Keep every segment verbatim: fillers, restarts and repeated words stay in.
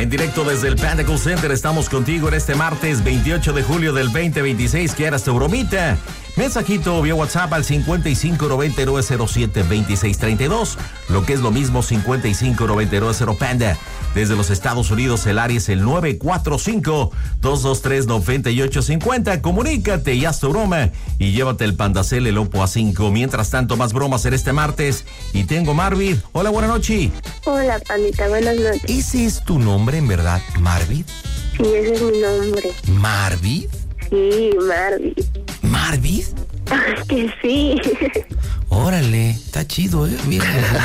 En directo desde el Panda Cool Center estamos contigo en este martes veintiocho de julio del veinte veintiséis. ¿Quieras tu bromita? Mensajito vía WhatsApp al cincuenta y cinco noventa y nueve cero siete veintiséis treinta y dos, lo que es lo mismo cincuenta y cinco noventa y nueve cero Panda. Desde los Estados Unidos el área es el nueve cuatro cinco, dos dos tres, nueve ocho cinco cero. Comunícate y haz tu broma y llévate el Pandacel, el Oppo A cinco. Mientras tanto, más bromas en este martes. Y tengo Marvid. Hola, buenas noches. Hola, Pandita, buenas noches. ¿Ese es tu nombre en verdad, Marvid? Sí, ese es mi nombre. ¿Marvid? Sí, Marvid. ¿Marvid? Que sí. Órale, está chido, ¿eh? Bien.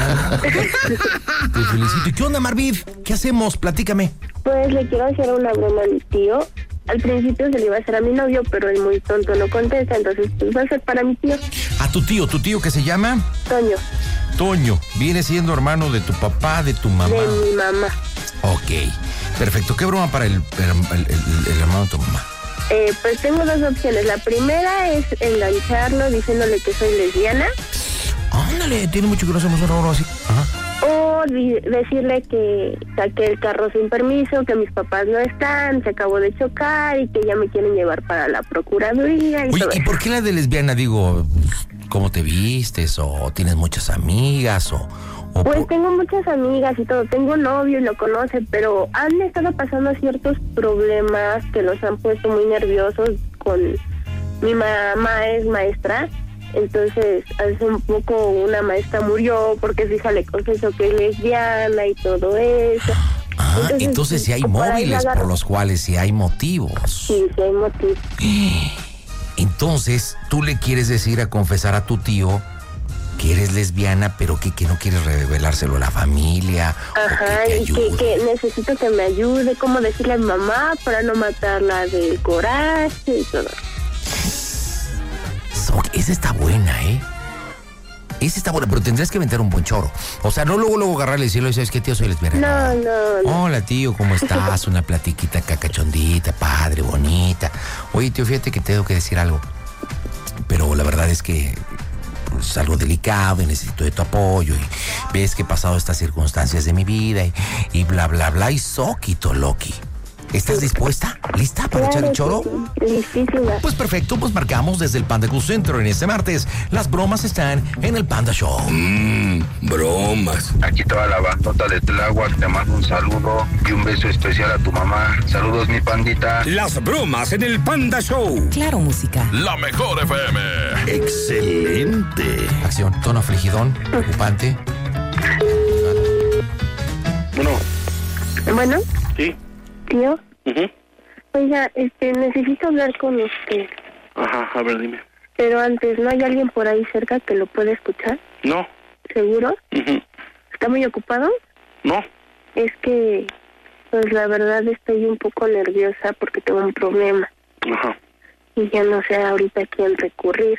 Te felicito. ¿Y qué onda, Marvid? ¿Qué hacemos? Platícame. Pues le quiero hacer una broma a mi tío. Al principio se le iba a hacer a mi novio, pero él muy tonto no contesta, entonces pues va a ser para mi tío. ¿A tu tío? ¿Tu tío que se llama? Toño. Toño. ¿Viene siendo hermano de tu papá, de tu mamá? De mi mamá. Ok, perfecto. ¿Qué broma para el, el, el, el, el hermano de tu mamá? Eh, pues tengo dos opciones. La primera es engancharlo diciéndole que soy lesbiana. Ándale, tiene mucho que no hacemos una broma así. Ajá. O di- decirle que saqué el carro sin permiso, que mis papás no están, se acabó de chocar y que ya me quieren llevar para la procuraduría y Oye, todo ¿y eso. por qué la de lesbiana? Digo, ¿cómo te vistes? ¿O tienes muchas amigas? ¿O, o Pues por... tengo muchas amigas y todo, tengo un novio y lo conoce, pero han estado pasando ciertos problemas que los han puesto muy nerviosos con... Mi mamá es maestra, entonces hace un poco una maestra murió porque su hija le confesó que es lesbiana y todo eso. Ah, Entonces, entonces sí hay por ahí móviles la agarro. por los cuales sí hay motivos. Sí, sí hay motivos. Entonces, tú le quieres decir a confesar a tu tío que eres lesbiana, pero que, que no quieres revelárselo a la familia. Ajá, o que te y que, ayude. que necesito que me ayude, cómo decirle a mi mamá para no matarla del coraje y todo. So, esa está buena, ¿eh? Esa está buena, pero tendrías que aventar un buen choro. O sea, no luego, luego agarrarle y decirle, ¿sabes qué, tío? Soy lesbiana. No, no, no. Hola, tío, ¿cómo estás? Una platiquita cacachondita, padre, bonita. Oye, tío, fíjate que te tengo que decir algo. Pero la verdad es que es algo delicado y necesito de tu apoyo. Y ves que he pasado estas circunstancias de mi vida y, y bla, bla, bla. Y soquito, Loki. ¿Estás dispuesta? ¿Lista para echar el choro? Sí, listísima. Pues perfecto, pues marcamos desde el Panda Cool Center en este martes. Las bromas están en el Panda Show. Mmm, bromas. Aquí toda la bandota de Tláhuac, te mando un saludo y un beso especial a tu mamá. Saludos, mi pandita. Las bromas en el Panda Show. Claro, música. La mejor F M. Excelente. Acción, tono afligidón, preocupante. Bueno, Bueno, sí. tío, Uh-huh. oiga, este, necesito hablar con usted, Ajá, a ver, dime. pero antes, ¿no hay alguien por ahí cerca que lo pueda escuchar? No. ¿Seguro? Uh-huh. ¿Está muy ocupado? No. Es que, pues la verdad estoy un poco nerviosa porque tengo un problema Ajá. y ya no sé ahorita a quién recurrir.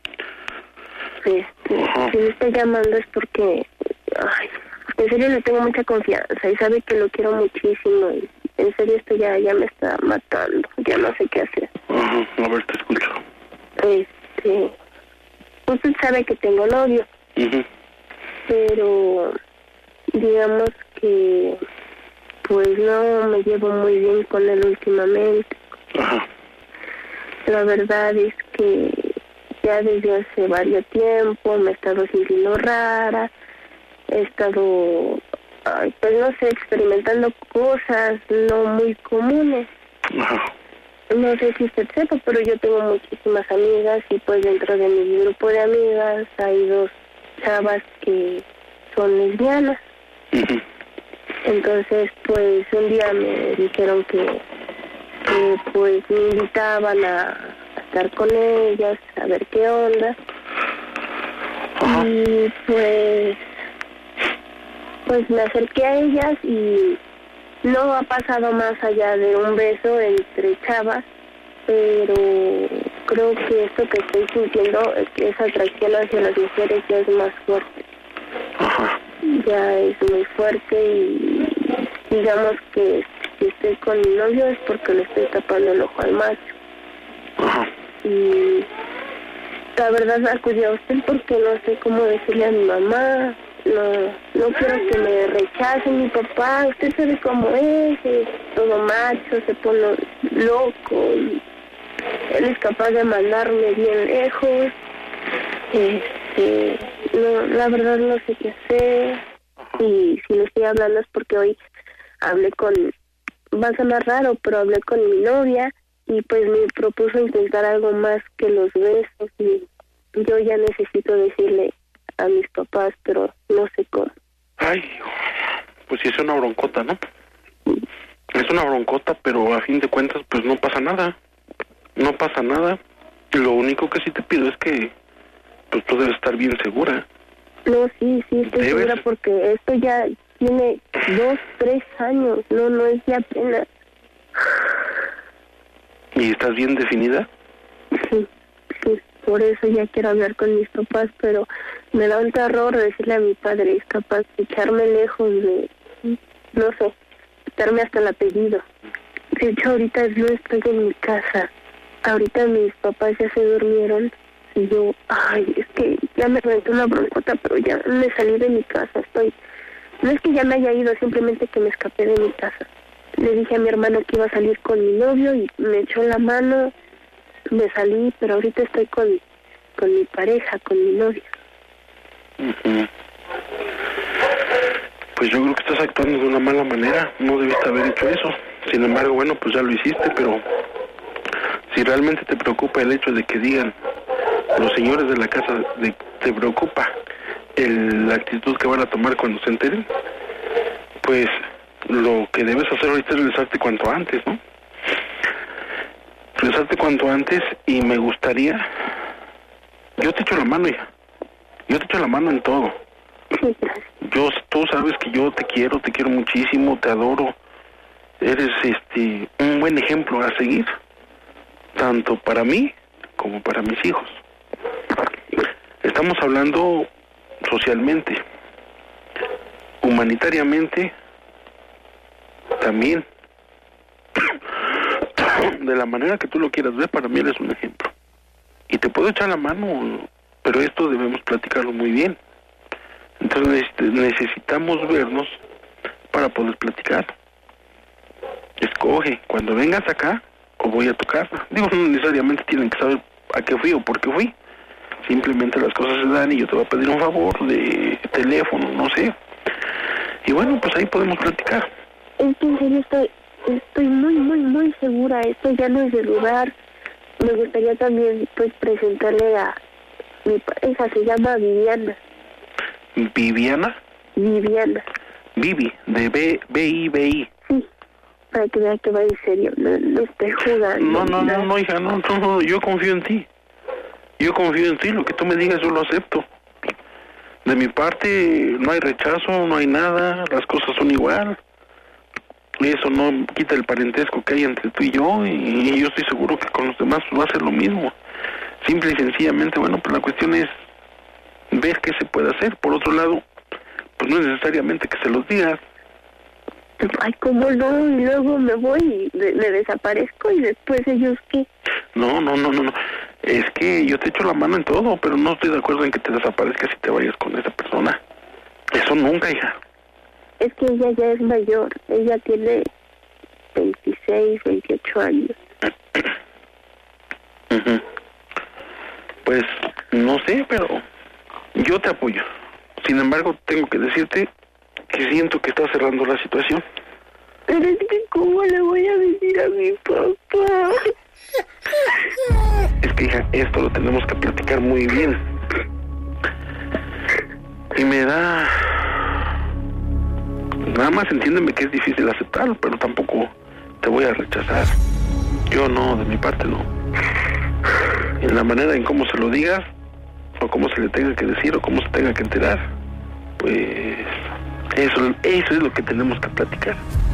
Este, Ajá. si me está llamando es porque, ay, en serio le tengo mucha confianza y sabe que lo quiero muchísimo y en serio esto ya, ya me está matando, ya no sé qué hacer. Ajá, a ver, te escucho. Este, usted sabe que tengo novio, Uh-huh. pero digamos que pues no me llevo muy bien con él últimamente. Ajá. La verdad es que ya desde hace varios tiempo me he estado sintiendo rara, he estado, ay, pues no sé, experimentando cosas no muy comunes. Ajá. No sé si usted sepa, pero yo tengo muchísimas amigas y pues dentro de mi grupo de amigas hay dos chavas que son lesbianas. Uh-huh. Entonces, pues un día me dijeron que, que pues me invitaban a, a estar con ellas, a ver qué onda. Ajá. Y pues, pues me acerqué a ellas y no ha pasado más allá de un beso entre chavas, pero creo que esto que estoy sintiendo, esa atracción hacia las mujeres ya es más fuerte. Ajá. Ya es muy fuerte y digamos que si estoy con mi novio es porque le estoy tapando el ojo al macho. Ajá. Y la verdad acudí a usted porque no sé cómo decirle a mi mamá no, no quiero que me rechace mi papá. Usted sabe cómo es, es todo macho, se pone loco y él es capaz de mandarme bien lejos. Este, no, la verdad no sé qué hacer. Y si le estoy hablando es porque hoy hablé con, va a sonar raro, pero hablé con mi novia y pues me propuso intentar algo más que los besos y yo ya necesito decirle a mis papás, pero no sé cómo. Ay, pues sí es una broncota, ¿no? Es una broncota, pero a fin de cuentas pues no pasa nada. No pasa nada. Lo único que sí te pido es que pues tú debes estar bien segura. No, sí, sí, estoy ¿Debes? segura porque esto ya tiene dos, tres años, no, no es ya apenas. ¿Y estás bien definida? Sí, sí, por eso ya quiero hablar con mis papás, pero me da un terror decirle a mi padre, es capaz de echarme lejos de, no sé, quitarme hasta el apellido. De hecho, ahorita no estoy en mi casa, ahorita mis papás ya se durmieron. Y yo, ay, es que ya me reventé una broncota, pero ya me salí de mi casa, estoy... No es que ya me haya ido, simplemente que me escapé de mi casa. Le dije a mi hermano que iba a salir con mi novio y me echó la mano, me salí, pero ahorita estoy con, con mi pareja, con mi novia. Uh-huh. Pues yo creo que estás actuando de una mala manera, no debiste haber hecho eso. Sin embargo, bueno, pues ya lo hiciste, pero si realmente te preocupa el hecho de que digan los señores de la casa, de, te preocupa el, la actitud que van a tomar cuando se enteren, pues lo que debes hacer ahorita es regresarte cuanto antes, ¿no? Regresarte cuanto antes y me gustaría... Yo te echo la mano, hija. Yo te echo la mano en todo. Yo, tú sabes que yo te quiero, te quiero muchísimo, te adoro. Eres este un buen ejemplo a seguir, tanto para mí como para mis hijos. Estamos hablando socialmente, humanitariamente también. De la manera que tú lo quieras ver, para mí eres un ejemplo. Y te puedo echar la mano, pero esto debemos platicarlo muy bien. Entonces necesitamos vernos para poder platicar. Escoge, cuando vengas acá, o voy a tu casa. Digo, no necesariamente tienen que saber a qué fui o por qué fui. Simplemente las cosas se dan y yo te voy a pedir un favor de teléfono, no sé. Y bueno, pues ahí podemos platicar. Es que en serio estoy, estoy muy, muy, muy segura. Esto ya no es de lugar. Me gustaría también, pues, presentarle a mi pareja. Se llama Viviana. ¿Viviana? Viviana. Vivi, de B, B I B I. Sí, para que vea que va en serio. No, no estoy jugando. No, no, no, no, hija, no, no, no, yo confío en ti. Yo confío en ti, lo que tú me digas yo lo acepto. De mi parte no hay rechazo, no hay nada, las cosas son igual. Eso no quita el parentesco que hay entre tú y yo, y yo estoy seguro que con los demás va a ser lo mismo. Simple y sencillamente, bueno, pues la cuestión es ver qué se puede hacer. Por otro lado, pues no es necesariamente que se los digas. Ay, ¿cómo no? Y luego me voy y me, me desaparezco y después ellos, ¿qué? No, no, no, no, no. Es que yo te echo la mano en todo, pero no estoy de acuerdo en que te desaparezcas y te vayas con esa persona. Eso nunca, hija. Es que ella ya es mayor. Ella tiene veintiséis, veintiocho años. Uh-huh. Pues, no sé, pero yo te apoyo. Sin embargo, tengo que decirte que siento que estás cerrando la situación. Pero es que ¿cómo le voy a decir a mi papá? Es que, hija, esto lo tenemos que platicar muy bien. Y me da... Nada más entiéndeme que es difícil aceptarlo, pero tampoco te voy a rechazar. Yo no, de mi parte no. En la manera en cómo se lo digas, o cómo se le tenga que decir, o cómo se tenga que enterar, pues... Eso, eso es lo que tenemos que platicar.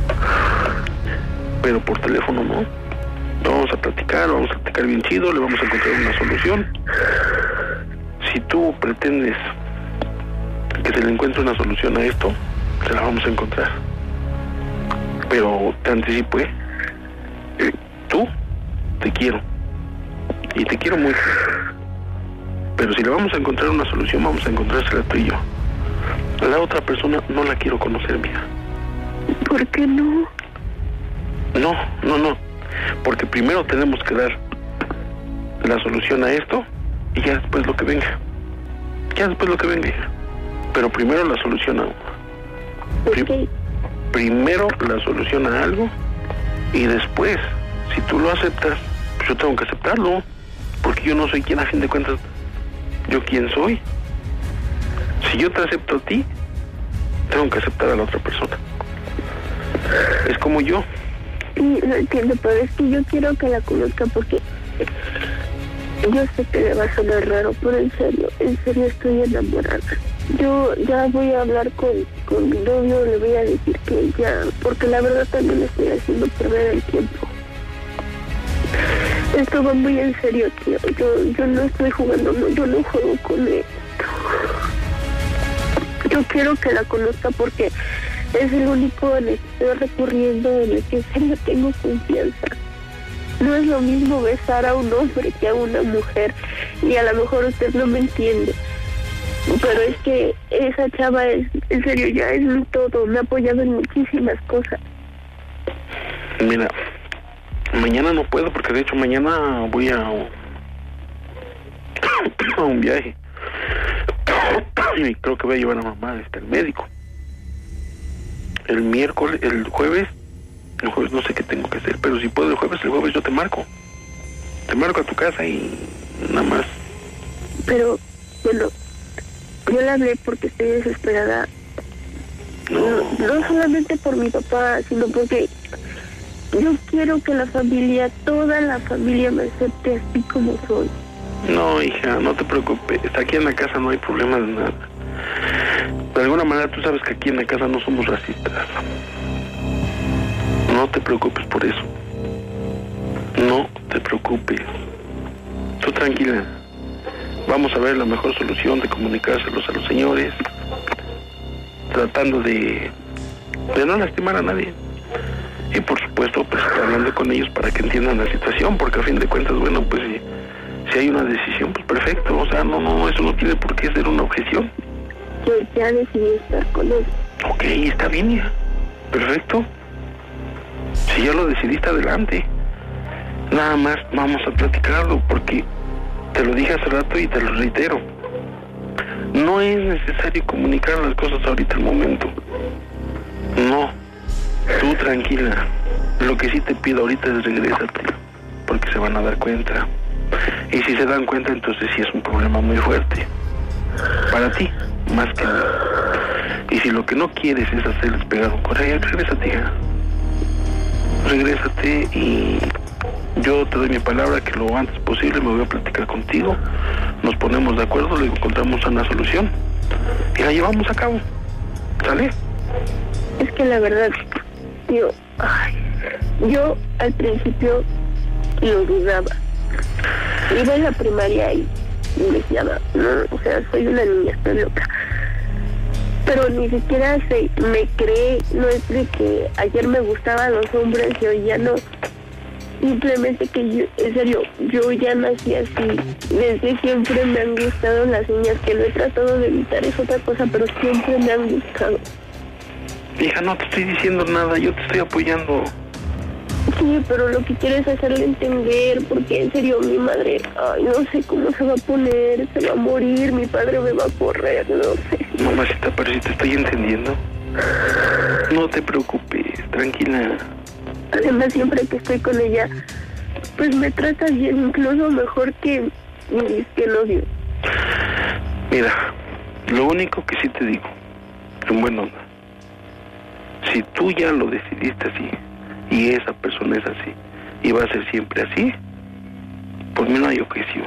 Pero por teléfono no. Vamos a platicar, vamos a platicar bien chido, le vamos a encontrar una solución. Si tú pretendes que se le encuentre una solución a esto, se la vamos a encontrar. Pero te anticipo, ¿eh? Tú te quiero. Y te quiero mucho. Pero si le vamos a encontrar una solución, vamos a encontrársela tú y yo. La otra persona no la quiero conocer, mija. ¿Por qué no? No, no, no. Porque primero tenemos que dar la solución a esto y ya después lo que venga. Ya después lo que venga, hija. Pero primero la solución a... Okay. Prim- primero la solución a algo y después, si tú lo aceptas, pues yo tengo que aceptarlo. Porque yo no soy quien, a fin de cuentas, yo quién soy. Si yo te acepto a ti, tengo que aceptar a la otra persona. Es como yo. Sí, lo entiendo, pero es que yo quiero que la conozca porque yo sé que le va a sonar raro, pero en serio, en serio estoy enamorada. Yo ya voy a hablar con, con mi novio, le voy a decir que ya, porque la verdad también le estoy haciendo perder el tiempo. Esto va muy en serio, tío. Yo, yo no estoy jugando, no, yo no juego con él. Yo quiero que la conozca porque es el único en el que estoy recurriendo, en el que en serio tengo confianza. No es lo mismo besar a un hombre que a una mujer, y a lo mejor usted no me entiende. Pero es que esa chava es, en serio, ya es mi todo, me ha apoyado en muchísimas cosas. Mira, mañana no puedo porque de hecho mañana voy a, a un viaje. Y creo que voy a llevar a mamá hasta el médico. El miércoles, el jueves, el jueves no sé qué tengo que hacer, pero si puedo el jueves, el jueves yo te marco. Te marco a tu casa y nada más. Pero, bueno, yo le hablé porque estoy desesperada. No, no, no solamente por mi papá, sino porque yo quiero que la familia, toda la familia me acepte así como soy. No, hija, no te preocupes. Aquí en la casa no hay problema de nada. De alguna manera tú sabes que aquí en la casa no somos racistas. No te preocupes por eso. No te preocupes. Tú tranquila. Vamos a ver la mejor solución de comunicárselos a los señores, tratando de, de no lastimar a nadie. Y por supuesto, pues hablando con ellos para que entiendan la situación, porque a fin de cuentas, bueno, pues si, si hay una decisión, pues perfecto. O sea, no, no, eso no tiene por qué ser una objeción. Yo ya decidí estar con él. Ok, está bien, hija. Perfecto. Si ya lo decidiste, adelante. Nada más vamos a platicarlo, porque te lo dije hace rato y te lo reitero. No es necesario comunicar las cosas ahorita al momento. No. Tú tranquila. Lo que sí te pido ahorita es regrésate, porque se van a dar cuenta. Y si se dan cuenta, entonces sí es un problema muy fuerte. Para ti, más que nada. Y si lo que no quieres es hacerles pegar un coraje, regrésate, hija. Regrésate y yo te doy mi palabra que lo antes posible me voy a platicar contigo. Nos ponemos de acuerdo, le encontramos una solución y la llevamos a cabo. ¿Sale? Es que la verdad, tío, ay, yo al principio lo dudaba. Iba en la primaria y me decía, no, o sea, soy una niña, estoy loca. Pero ni siquiera se me cree, no es de que ayer me gustaban los hombres y hoy ya no. Simplemente que yo, en serio, yo ya nací así. Desde siempre me han gustado las niñas, que lo he tratado de evitar, es otra cosa, pero siempre me han gustado. Hija, no te estoy diciendo nada, yo te estoy apoyando. Sí, pero lo que quiero es hacerle entender, porque en serio mi madre, ay, no sé cómo se va a poner, se va a morir, mi padre me va a correr, no sé. Mamacita, pero si te estoy entendiendo. No te preocupes, tranquila. Además, siempre que estoy con ella, pues me trata bien, incluso mejor que mi que novio. Mira, lo único que sí te digo, en buena onda, si tú ya lo decidiste así, y esa persona es así, y va a ser siempre así, por mí no hay objeción.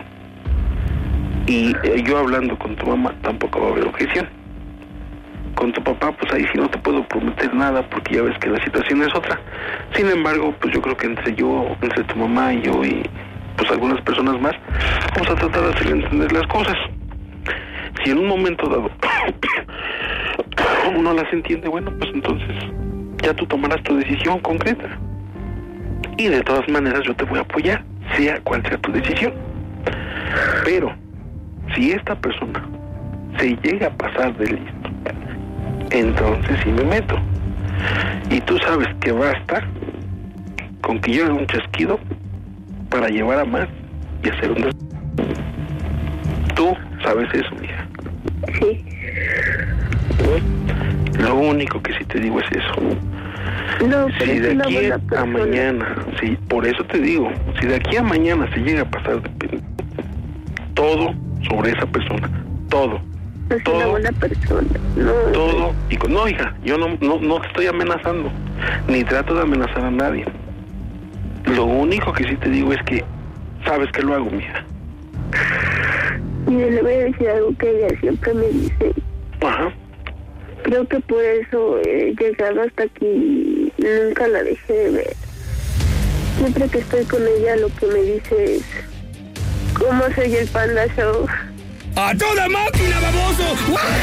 Y eh, yo hablando con tu mamá tampoco va a haber objeción. Con tu papá, pues ahí sí no te puedo prometer nada, porque ya ves que la situación es otra. Sin embargo, pues yo creo que entre yo, entre tu mamá y yo y pues algunas personas más, vamos a tratar de hacerle entender las cosas. Si en un momento dado uno las entiende, bueno, pues entonces ya tú tomarás tu decisión concreta. Y de todas maneras yo te voy a apoyar, sea cual sea tu decisión. Pero si esta persona se llega a pasar de listo entonces sí me meto. Y tú sabes que basta con que yo haga un chasquido para llevar a más y hacer un des... Tú sabes eso, mija. Sí. Lo único que sí te digo es eso. No, pero Si es de una aquí buena a persona. mañana, sí, por eso te digo, si de aquí a mañana se llega a pasar de pen- todo sobre esa persona, todo, Es todo, una buena persona. No, todo, y con, no, hija, yo no, no, no te estoy amenazando, ni trato de amenazar a nadie. Lo único que sí te digo es que sabes que lo hago, mija. Mire, le voy a decir algo que ella siempre me dice. Ajá. Creo que por eso he llegado hasta aquí. Nunca la dejé de ver. Siempre que estoy con ella, lo que me dice es: ¿cómo soy el Panda Show? ¡A toda máquina, baboso!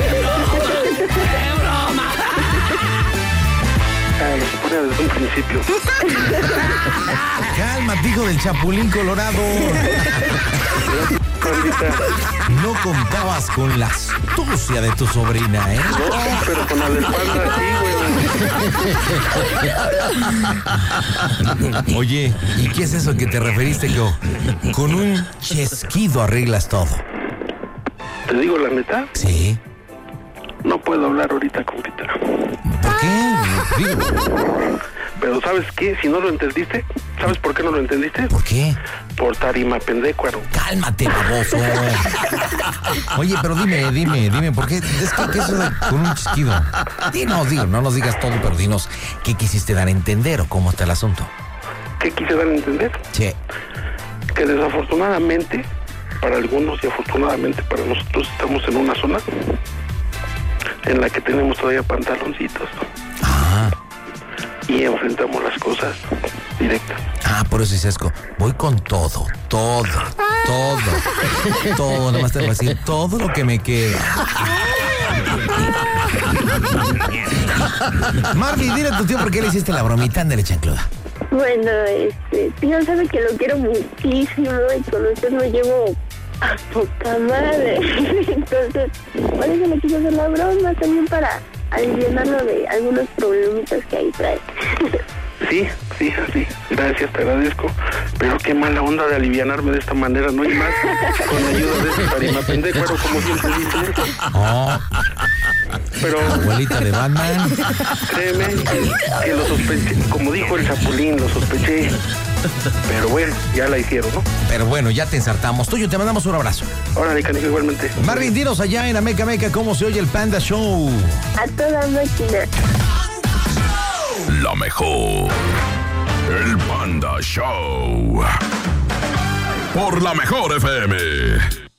Ah, lo suponía desde un principio. Cálmate, hijo del Chapulín Colorado. No contabas con la astucia de tu sobrina, ¿eh? No, pero con la del Panda sí, güey. Oye, ¿y qué es eso que te referiste que con un chesquido arreglas todo? Te digo la neta, Sí. no puedo hablar ahorita, compita. ¿Por qué? Digo, Pero ¿sabes qué? Si no lo entendiste, ¿sabes por qué no lo entendiste? ¿por qué? Por tarima pendecuaro. Cálmate, baboso. Oye, pero dime, dime, dime, ¿por qué? Es que, ¿qué es eso de con un chasquido? Dinos, digo, no nos digas todo, pero dinos, ¿qué quisiste dar a entender o cómo está el asunto? ¿Qué quise dar a entender? Sí. Que desafortunadamente, para algunos y afortunadamente para nosotros, estamos en una zona en la que tenemos todavía pantaloncitos Ah, y enfrentamos las cosas directas. ah, por eso dices, voy con todo, todo, todo, todo, nada más te voy a decir todo lo que me queda. Marvin, dile a tu tío por qué le hiciste la bromita, ándale, chancluda. Bueno, este, tío sabe que lo quiero muchísimo y con usted me llevo a poca madre. Entonces, por eso le quise hacer la broma también para aliviarlo de algunos problemitas que ahí trae. Sí, sí, sí, gracias, te agradezco, pero qué mala onda de alivianarme de esta manera, no hay más, con la ayuda de ese tarima pendecuaro, como siempre dices. Oh, Pero abuelita de Batman. créeme que, que lo sospeché, como dijo el Chapulín, lo sospeché, pero bueno, ya la hicieron, ¿no? Pero bueno, ya te ensartamos. Tuyo, te mandamos un abrazo. Órale, canijo, igualmente. Marvin, dinos allá en Ameca Meca cómo se oye el Panda Show. A toda máquina. La mejor. El Panda Show. Por la mejor F M.